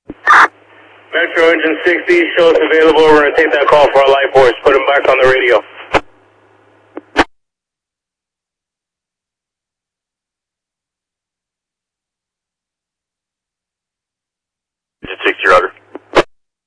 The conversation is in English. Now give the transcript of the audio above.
Metro Engine 60, show us available. We're going to take that call for our light force. Put him back on the radio.